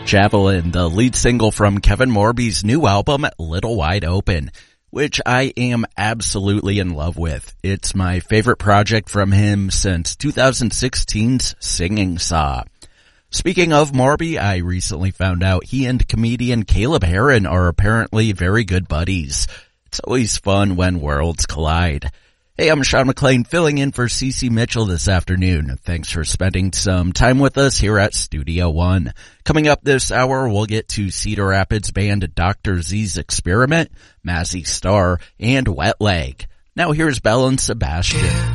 Javelin, the lead single from Kevin Morby's new album, Little Wide Open, which I am absolutely in love with. It's my favorite project from him since 2016's Singing Saw. Speaking of Morby, I recently found out he and comedian Caleb Heron are apparently very good buddies. It's always fun when worlds collide. Hey, I'm Sean McLean filling in for CeCe Mitchell this afternoon. Thanks for spending some time with us here at Studio One. Coming up this hour, we'll get to Cedar Rapids band Dr. Z's Experiment, Mazzy Star, and Wet Leg. Now here's Belle and Sebastian.